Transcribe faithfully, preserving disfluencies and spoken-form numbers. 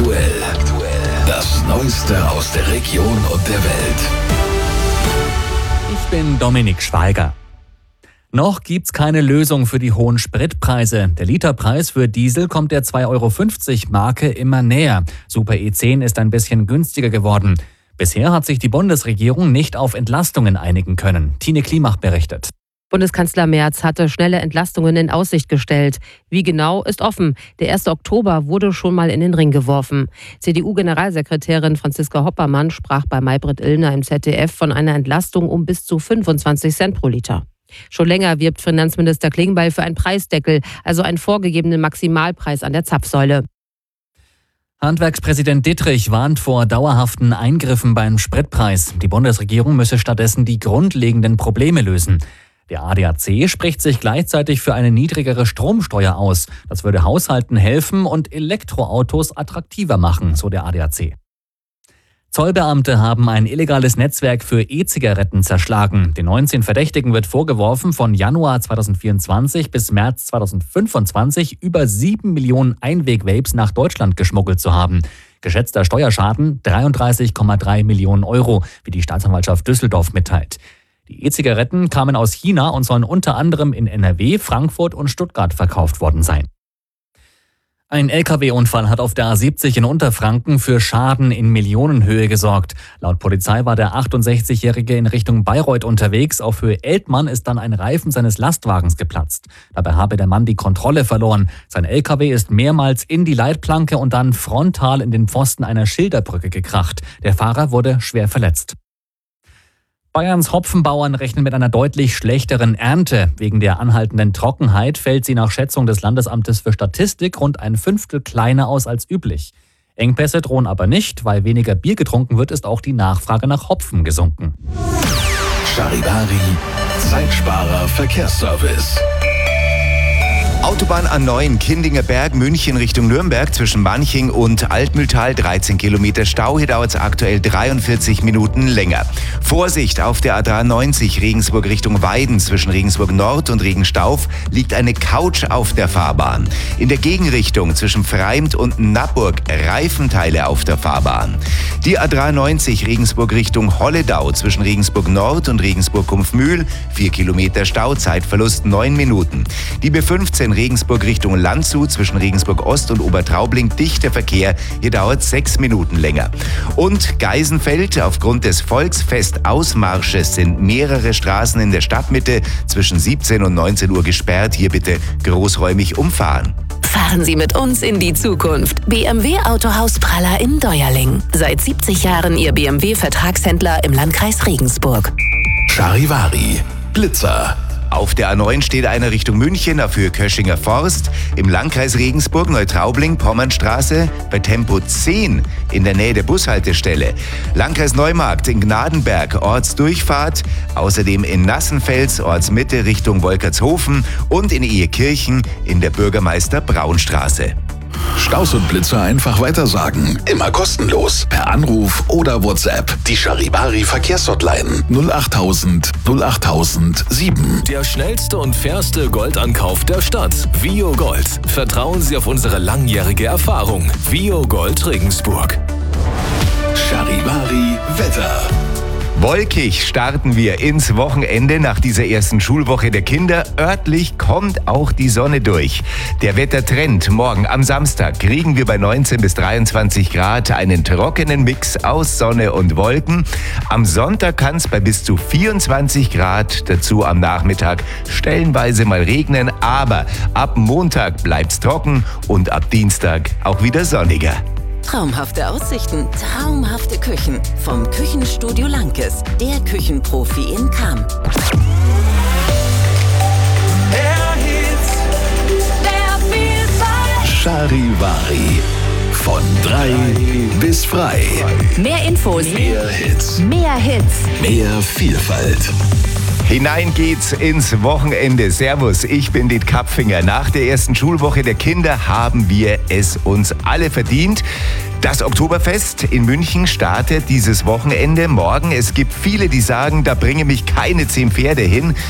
Aktuell. Das Neueste aus der Region und der Welt. Ich bin Dominik Schweiger. Noch gibt's keine Lösung für die hohen Spritpreise. Der Literpreis für Diesel kommt der zwei Euro fünfzig Marke immer näher. Super E zehn ist ein bisschen günstiger geworden. Bisher hat sich die Bundesregierung nicht auf Entlastungen einigen können. Tine Klimach berichtet. Bundeskanzler Merz hatte schnelle Entlastungen in Aussicht gestellt. Wie genau, ist offen. Der erste Oktober wurde schon mal in den Ring geworfen. C D U-Generalsekretärin Franziska Hoppermann sprach bei Maybrit Illner im Z D F von einer Entlastung um bis zu fünfundzwanzig Cent pro Liter. Schon länger wirbt Finanzminister Klingbeil für einen Preisdeckel, also einen vorgegebenen Maximalpreis an der Zapfsäule. Handwerkspräsident Dittrich warnt vor dauerhaften Eingriffen beim Spritpreis. Die Bundesregierung müsse stattdessen die grundlegenden Probleme lösen. Der A D A C spricht sich gleichzeitig für eine niedrigere Stromsteuer aus. Das würde Haushalten helfen und Elektroautos attraktiver machen, so der A D A C. Zollbeamte haben ein illegales Netzwerk für E-Zigaretten zerschlagen. Den neunzehn Verdächtigen wird vorgeworfen, von Januar zweitausendvierundzwanzig bis März zweitausendfünfundzwanzig über sieben Millionen Einweg-Vapes nach Deutschland geschmuggelt zu haben. Geschätzter Steuerschaden dreiunddreißig Komma drei Millionen Euro, wie die Staatsanwaltschaft Düsseldorf mitteilt. Die E-Zigaretten kamen aus China und sollen unter anderem in N R W, Frankfurt und Stuttgart verkauft worden sein. Ein L K W-Unfall hat auf der A siebzig in Unterfranken für Schaden in Millionenhöhe gesorgt. Laut Polizei war der achtundsechzigjährige in Richtung Bayreuth unterwegs. Auf Höhe Eltmann ist dann ein Reifen seines Lastwagens geplatzt. Dabei habe der Mann die Kontrolle verloren. Sein L K W ist mehrmals in die Leitplanke und dann frontal in den Pfosten einer Schilderbrücke gekracht. Der Fahrer wurde schwer verletzt. Bayerns Hopfenbauern rechnen mit einer deutlich schlechteren Ernte. Wegen der anhaltenden Trockenheit fällt sie nach Schätzung des Landesamtes für Statistik rund ein Fünftel kleiner aus als üblich. Engpässe drohen aber nicht, weil weniger Bier getrunken wird, ist auch die Nachfrage nach Hopfen gesunken. Charivari, Zeitsparer Verkehrsservice. Autobahn A neun, Kindinger Berg, München Richtung Nürnberg zwischen Manching und Altmühltal, dreizehn Kilometer Stau. Hier dauert es aktuell dreiundvierzig Minuten länger. Vorsicht, auf der A dreiundneunzig Regensburg Richtung Weiden zwischen Regensburg Nord und Regenstauf liegt eine Couch auf der Fahrbahn. In der Gegenrichtung zwischen Freimt und Nappburg Reifenteile auf der Fahrbahn. Die A dreiundneunzig Regensburg Richtung Holledau zwischen Regensburg Nord und Regensburg-Kumpfmühl, vier Kilometer Stau, Zeitverlust neun Minuten. Die B fünfzehn Regensburg Richtung Landshut zwischen Regensburg Ost und Obertraubling dichter Verkehr. Hier dauert sechs Minuten länger. Und Geisenfeld, aufgrund des Volksfestausmarsches sind mehrere Straßen in der Stadtmitte zwischen siebzehn und neunzehn Uhr gesperrt. Hier bitte großräumig umfahren. Fahren Sie mit uns in die Zukunft. B M W Autohaus Praller in Deuerling. Seit siebzig Jahren Ihr B M W-Vertragshändler im Landkreis Regensburg. Charivari, Blitzer. Auf der A neun steht einer Richtung München auf Höhe Köschinger Forst, im Landkreis Regensburg, Neutraubling, Pommernstraße, bei Tempo zehn in der Nähe der Bushaltestelle. Landkreis Neumarkt in Gnadenberg, Ortsdurchfahrt, außerdem in Nassenfels, Ortsmitte Richtung Wolkertshofen und in Ehekirchen in der Bürgermeister-Braun-Straße. Staus und Blitzer einfach weitersagen. Immer kostenlos. Per Anruf oder WhatsApp. Die Charivari Verkehrshotline null achttausend null achttausend sieben. Der schnellste und fairste Goldankauf der Stadt. Vio Gold. Vertrauen Sie auf unsere langjährige Erfahrung. Vio Gold Regensburg. Charivari Wetter. Wolkig starten wir ins Wochenende nach dieser ersten Schulwoche der Kinder. Örtlich kommt auch die Sonne durch. Der Wettertrend: morgen am Samstag kriegen wir bei neunzehn bis dreiundzwanzig Grad einen trockenen Mix aus Sonne und Wolken. Am Sonntag kann es bei bis zu vierundzwanzig Grad, dazu am Nachmittag stellenweise mal regnen. Aber ab Montag bleibt's trocken und ab Dienstag auch wieder sonniger. Traumhafte Aussichten, traumhafte Küchen. Vom Küchenstudio Lankes, der Küchenprofi in Cham. Charivari. Von drei bis frei. Mehr Infos, Mehr Hits. mehr Hits. Mehr Vielfalt. Hinein geht's ins Wochenende. Servus, ich bin Diet Kapfinger. Nach der ersten Schulwoche der Kinder haben wir es uns alle verdient. Das Oktoberfest in München startet dieses Wochenende morgen. Es gibt viele, die sagen, da bringen mich keine zehn Pferde hin.